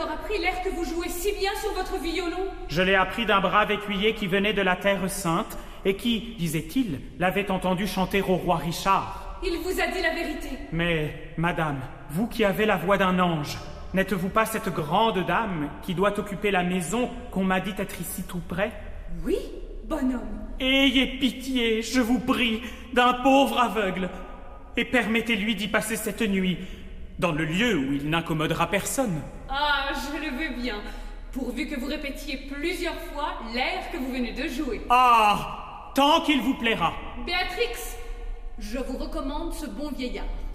alors appris l'air que vous jouez si bien sur votre violon? Je l'ai appris d'un brave écuyer qui venait de la Terre Sainte et qui, disait-il, l'avait entendu chanter au roi Richard. Il vous a dit la vérité. Mais, madame, vous qui avez la voix d'un ange, n'êtes-vous pas cette grande dame qui doit occuper la maison qu'on m'a dit être ici tout près? Oui, bonhomme. Ayez pitié, je vous prie, d'un pauvre aveugle, et permettez-lui d'y passer cette nuit, dans le lieu où il n'incommodera personne. Ah, je le veux bien, pourvu que vous répétiez plusieurs fois l'air que vous venez de jouer. Ah, tant qu'il vous plaira. Béatrix, je vous recommande ce bon vieillard.